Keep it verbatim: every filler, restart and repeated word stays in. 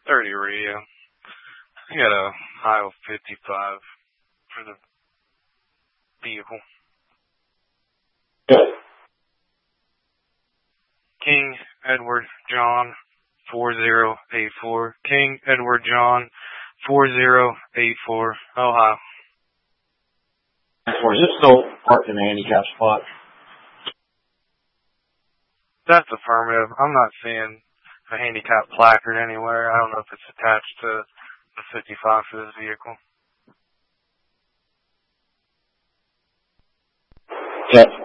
thirty radio. I got a Ohio fifty-five for the vehicle. Good. King Edward John four zero eight four. King Edward John four zero eight four. Ohio. Is this still parked in the handicap spot? That's affirmative. I'm not seeing a handicap placard anywhere. I don't know if it's attached to the fifty-five for this vehicle. Yeah.